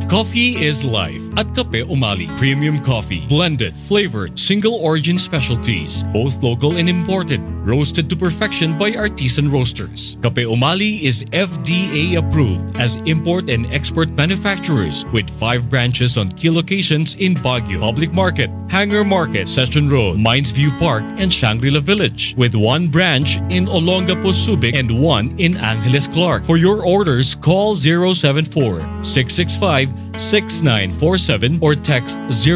Coffee is life at Kape Umali. Premium coffee, blended, flavored, single origin specialties, both local and imported, roasted to perfection by artisan roasters. Kape Umali is FDA approved as import and export manufacturers with 5 branches on key locations in Baguio, Public Market, Hangar Market, Session Road, Mines View Park, and Shangri-La Village, with 1 branch in Olongapo, Subic, and 1 in Angeles Clark. For your orders, call 074-665-6947 or text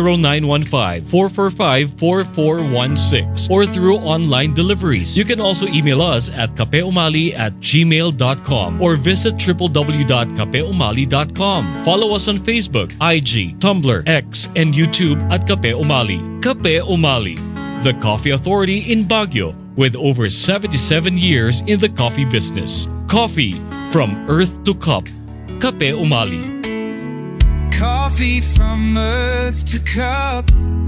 0915-445-4416 or through online deliveries. You can also email us at kapeumali@gmail.com or visit www.kapeumali.com. Follow us on Facebook, IG, Tumblr, X, and YouTube at Kape Umali. Kape Umali, the coffee authority in Baguio with over 77 years in the coffee business. Coffee from earth to cup. Kape Umali. Coffee from earth to cup.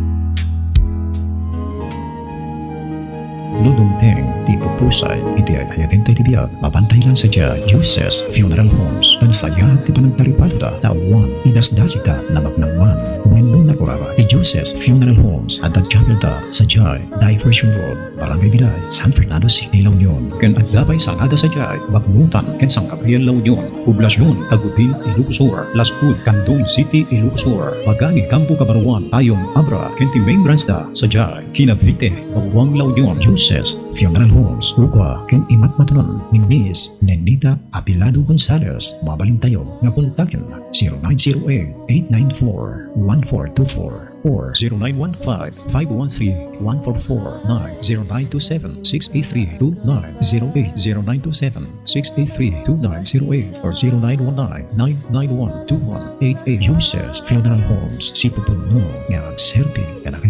Ludumteng, tipo pusay, iti ay ayadintay ti biya, mapantay lang sa dya, Juices Funeral Homes, dan sayang ti panagtaripalda, tawan, idasdasita, namaknangman, umendo na kuraba, ti Juices Funeral Homes, at agchapilta sa dya, Diversion Road, Barangay Bilay, San Fernando City, La Union, ken agdabay sa ngada sa dya, Bagnutan, ken San Gabriel, La Union, Poblasyon, Tagutin, Ilocos, Las Cud, Candon City, Ilocos, Bagani, Campo Cabaruan, Tayong, Abra, ken ti main branch da, sa dya, Kinavite, Bagwang, La Union, Juices Funeral Homes, Ukwa, ken imat matunon ni Miss Nenita Apilado Gonzalez. Mabalin tayo nga kontakin 0908-894-1424 or 0915-513-1449, 0927-683-2908, 0927-683-2908 or 0919-991-2188. Juices Funeral Homes, si pupuno nga agserbi ka na